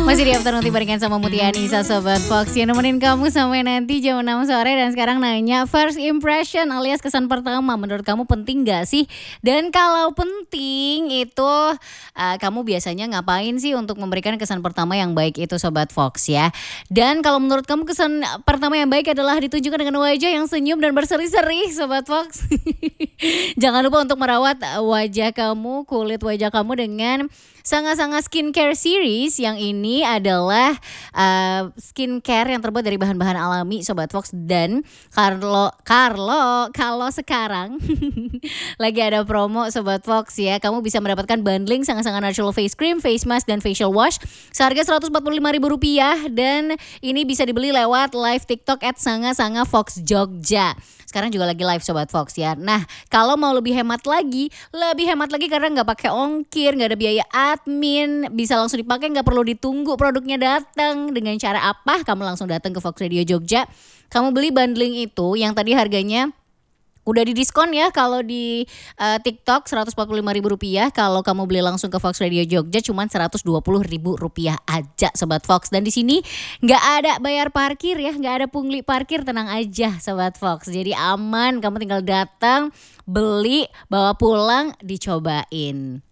Masih di Afternoon Tea barengan sama Mutia Anissa Sobat Fox yang nemenin kamu sampai nanti jam 6 sore. Dan sekarang nanya, first impression alias kesan pertama menurut kamu penting gak sih? Dan kalau penting itu kamu biasanya ngapain sih untuk memberikan kesan pertama yang baik itu Sobat Fox ya? Dan kalau menurut kamu kesan pertama yang baik adalah ditunjukkan dengan wajah yang senyum dan berseri-seri Sobat Fox. Jangan lupa untuk merawat wajah kamu, kulit wajah kamu dengan Sanga-Sanga Skincare Series. Yang ini adalah skincare yang terbuat dari bahan-bahan alami Sobat Fox. Dan kalau sekarang lagi ada promo Sobat Fox ya, kamu bisa mendapatkan bundling Sanga-Sanga Natural Face Cream, Face Mask dan Facial Wash seharga Rp145.000. Dan ini bisa dibeli lewat live TikTok @Sanga-Sanga Fox Jogja. Sekarang juga lagi live Sobat Fox ya. Nah, kalau mau lebih hemat lagi karena nggak pakai ongkir, nggak ada biaya admin, bisa langsung dipakai, nggak perlu ditunggu produknya datang. Dengan cara apa? Kamu langsung datang ke Fox Radio Jogja, kamu beli bundling itu yang tadi harganya udah didiskon ya. Kalau di TikTok Rp145.000. Kalau kamu beli langsung ke Fox Radio Jogja cuman Rp120.000 aja Sobat Fox. Dan di sini nggak ada bayar parkir ya, nggak ada pungli parkir, tenang aja Sobat Fox. Jadi aman, kamu tinggal datang, beli, bawa pulang, dicobain.